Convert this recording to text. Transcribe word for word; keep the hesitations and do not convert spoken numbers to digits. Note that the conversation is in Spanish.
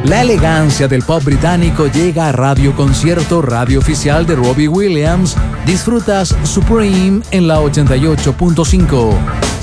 La elegancia del pop británico llega a Radio Concierto, radio oficial de Robbie Williams. Disfrutas Supreme en la ochenta y ocho punto cinco.